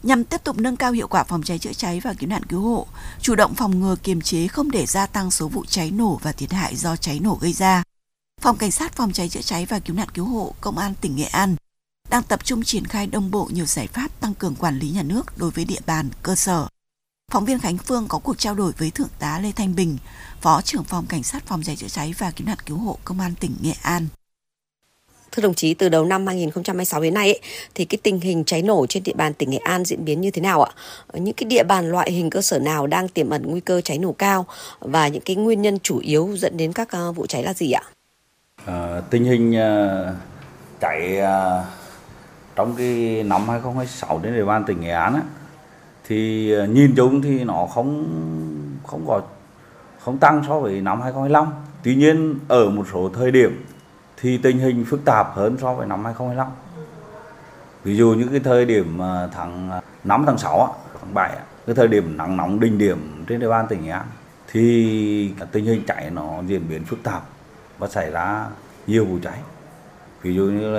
Nhằm tiếp tục nâng cao hiệu quả phòng cháy chữa cháy và cứu nạn cứu hộ, chủ động phòng ngừa kiềm chế không để gia tăng số vụ cháy nổ và thiệt hại do cháy nổ gây ra, Phòng Cảnh sát phòng cháy chữa cháy và cứu nạn cứu hộ Công an tỉnh Nghệ An đang tập trung triển khai đồng bộ nhiều giải pháp tăng cường quản lý nhà nước đối với địa bàn, cơ sở. Phóng viên Khánh Phương có cuộc trao đổi với Thượng tá Lê Thanh Bình, Phó trưởng phòng Cảnh sát phòng cháy chữa cháy và cứu nạn cứu hộ Công an tỉnh Nghệ An. Thưa đồng chí, từ đầu năm 2026 đến nay thì cái tình hình cháy nổ trên địa bàn tỉnh Nghệ An diễn biến như thế nào ạ? Những cái địa bàn loại hình cơ sở nào đang tiềm ẩn nguy cơ cháy nổ cao và những cái nguyên nhân chủ yếu dẫn đến các vụ cháy là gì ạ? Tình hình cháy trong cái năm 2026 trên địa bàn tỉnh Nghệ An thì nhìn chung thì nó không tăng so với năm 2025. Tuy nhiên ở một số thời điểm thì tình hình phức tạp hơn so với năm 2025. Ví dụ như cái thời điểm tháng 5, tháng 6, tháng 7, cái thời điểm nắng nóng đỉnh điểm trên địa bàn tỉnh Nghệ An thì tình hình cháy nó diễn biến phức tạp và xảy ra nhiều vụ cháy. Ví dụ như